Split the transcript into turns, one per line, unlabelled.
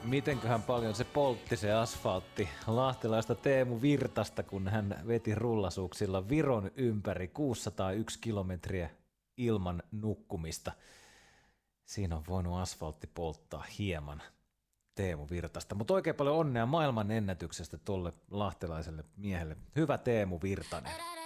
Mitenköhän paljon se poltti se asfaltti lahtelaista Teemu Virtasta, kun hän veti rullasuuksilla Viron ympäri 601 kilometriä ilman nukkumista. Siinä on voinut asfaltti polttaa hieman Teemu Virtasta, mutta oikein paljon onnea maailman ennätyksestä tuolle lahtelaiselle miehelle. Hyvä Teemu Virtanen.